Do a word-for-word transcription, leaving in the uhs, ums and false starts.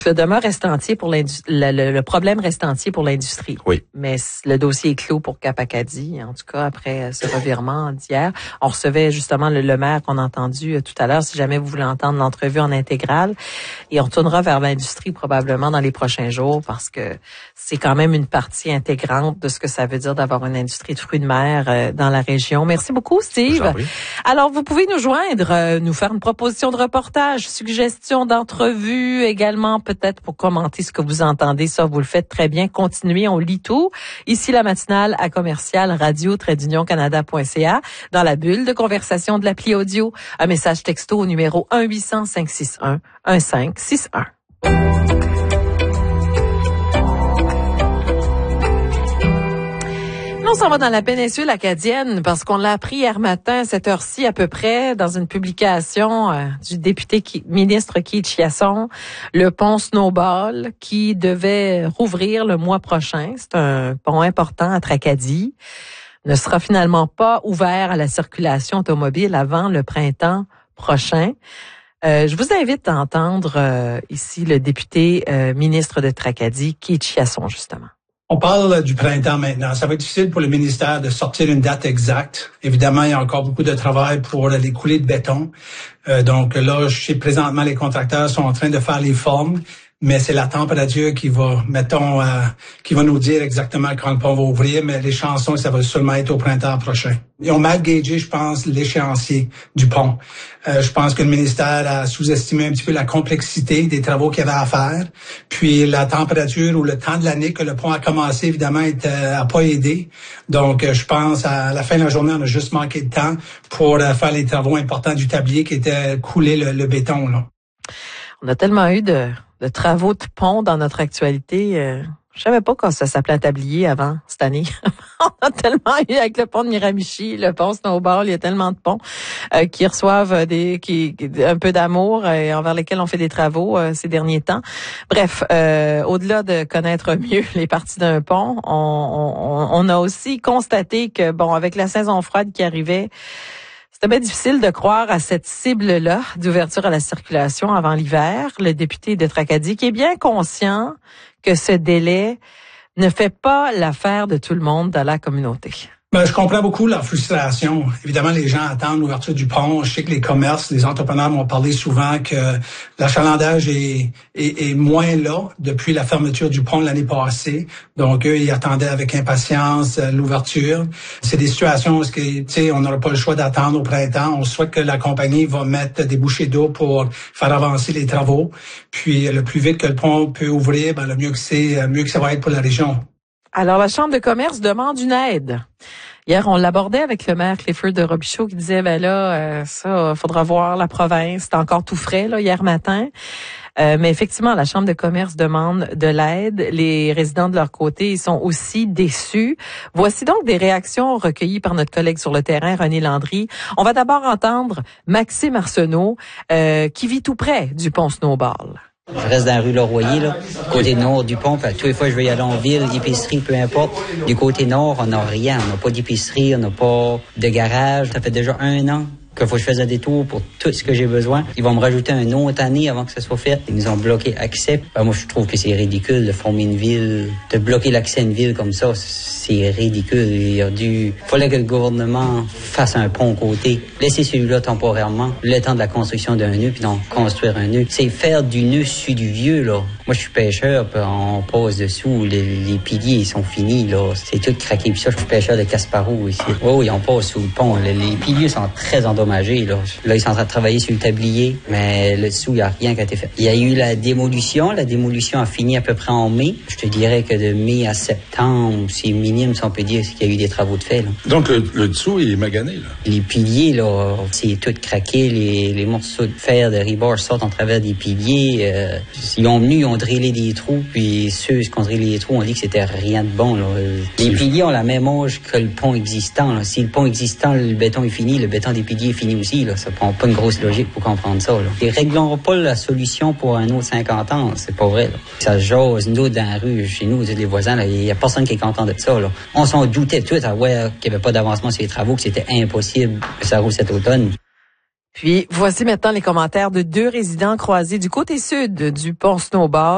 Le demeure reste entier pour l'industrie, le, le, le problème reste entier pour l'industrie. Oui. Mais le dossier est clos pour Cap Acadie, en tout cas après ce revirement d'hier. On recevait justement le, le maire qu'on a entendu euh, tout à l'heure, si jamais vous voulez entendre l'entrevue en intégrale. Et on tournera vers l'industrie probablement dans les prochains jours parce que c'est quand même une partie intégrante de ce que ça veut dire d'avoir une industrie de fruits de mer euh, dans la région. Merci beaucoup, Steve. Alors, vous pouvez nous joindre, euh, nous faire une proposition de reportage, suggestion d'entrevue également, peut-être pour commenter ce que vous entendez. Ça, vous le faites très bien. Continuez, on lit tout. Ici, la matinale à commercial radio trait d'union canada point c a. Dans la bulle de conversation de l'appli audio, un message texto au numéro un huit cents cinq six un un cinq six un. On s'en va dans la péninsule acadienne parce qu'on l'a appris hier matin à cette heure-ci à peu près dans une publication euh, du député qui, ministre Keith Chiasson, le pont Snowball qui devait rouvrir le mois prochain. C'est un pont important à Tracadie. Ne sera finalement pas ouvert à la circulation automobile avant le printemps prochain. Euh, je vous invite à entendre euh, ici le député euh, ministre de Tracadie, Keith Chiasson, justement. On parle du printemps maintenant. Ça va être difficile pour le ministère de sortir une date exacte. Évidemment, il y a encore beaucoup de travail pour les coulées de béton. Euh, donc là, je sais présentement, les contracteurs sont en train de faire les formes, mais c'est la température qui va, mettons, euh, qui va nous dire exactement quand le pont va ouvrir, mais les chansons, ça va seulement être au printemps prochain. Ils ont mal gagé, je pense, l'échéancier du pont. Euh, je pense que le ministère a sous-estimé un petit peu la complexité des travaux qu'il y avait à faire. Puis la température ou le temps de l'année que le pont a commencé, évidemment, n'a pas aidé. Donc, je pense à la fin de la journée, on a juste manqué de temps pour euh, faire les travaux importants du tablier qui était couler le, le béton, là. On a tellement eu de, de travaux de pont dans notre actualité. Euh, je savais pas quand ça s'appelait un tablier avant cette année. On a tellement eu avec le pont de Miramichi, le pont Snowball, il y a tellement de ponts euh, qui reçoivent des qui, un peu d'amour et envers lesquels on fait des travaux euh, ces derniers temps. Bref, euh, au-delà de connaître mieux les parties d'un pont, on, on, on a aussi constaté que bon, avec la saison froide qui arrivait, c'était bien difficile de croire à cette cible-là d'ouverture à la circulation avant l'hiver. Le député de Tracadie qui est bien conscient que ce délai ne fait pas l'affaire de tout le monde dans la communauté. Ben, je comprends beaucoup leur frustration. Évidemment, les gens attendent l'ouverture du pont. Je sais que les commerces, les entrepreneurs m'ont parlé souvent que l'achalandage est, est, est moins là depuis la fermeture du pont l'année passée. Donc, eux, ils attendaient avec impatience euh, l'ouverture. C'est des situations où, tu sais, on n'aura pas le choix d'attendre au printemps. On souhaite que la compagnie va mettre des bouchées d'eau pour faire avancer les travaux. Puis, le plus vite que le pont peut ouvrir, ben, le mieux que c'est, mieux que ça va être pour la région. Alors, la Chambre de commerce demande une aide. Hier, on l'abordait avec le maire Clifford de Robichaud qui disait, ben là, euh, ça, faudra voir la province. C'est encore tout frais, là, hier matin. Euh, mais effectivement, la Chambre de commerce demande de l'aide. Les résidents de leur côté, ils sont aussi déçus. Voici donc des réactions recueillies par notre collègue sur le terrain, René Landry. On va d'abord entendre Maxime Arsenault, euh, qui vit tout près du pont Snowball. Je reste dans la rue Laurier, là, côté nord du pont. Tous les fois, je vais y aller en ville, épicerie, peu importe. Du côté nord, on n'a rien. On n'a pas d'épicerie, on n'a pas de garage. Ça fait déjà un an qu'il faut que je fasse un détour pour tout ce que j'ai besoin. Ils vont me rajouter un autre année avant que ça soit fait. Ils nous ont bloqué accès. Ben, moi, je trouve que c'est ridicule de former une ville, de bloquer l'accès à une ville comme ça. C'est ridicule. Il y a dû... fallait que le gouvernement fasse un pont côté. Laisser celui-là temporairement, le temps de la construction d'un nœud, puis d'en construire un nœud. C'est faire du nœud sur du vieux, là. Moi, je suis pêcheur, puis on passe dessous. Les, les piliers, ils sont finis, là. C'est tout craqué. Puis ça, je suis pêcheur de Casparou ici. Oh, oui, on passe sous le pont. Les, les piliers sont très endommagés. Là. là, ils sont en train de travailler sur le tablier, mais là dessous, il n'y a rien qui a été fait. Il y a eu la démolition. La démolition a fini à peu près en mai. Je te dirais que de mai à septembre, c'est minime, si on peut dire, qu'il y a eu des travaux de fait. Là. Donc, le, le dessous, il est magané, là? Les piliers, là, c'est tout craqué. Les, les morceaux de fer, de rebord sortent en travers des piliers. Euh, ils ont venu, ils ont drillé des trous, puis ceux qui ont drillé les trous ont dit que c'était rien de bon. Là. Les piliers ont la même âge que le pont existant. Là. Si le pont existant, le béton est fini, le béton des piliers est fini aussi. Là. Ça prend pas une grosse logique pour comprendre ça. Là. Ils régleront pas la solution pour un autre cinquante ans. C'est pas vrai. Là. Ça jase, nous, dans la rue, chez nous, les voisins, il y a personne qui est content de ça. Là. On s'en doutait tout à ouais, qu'il n'y avait pas d'avancement sur les travaux, que c'était impossible que ça roule cet automne. Puis, voici maintenant les commentaires de deux résidents croisés du côté sud du pont Snowball.